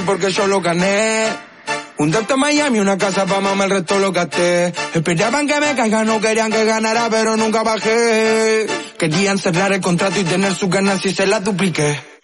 porque yo lo gané. Un depto en Miami, una casa pa' mamá, el resto lo gasté. Esperaban que me caiga, no querían que ganara, pero nunca bajé. Querían cerrar el contrato y tener sus ganas y se las dupliqué.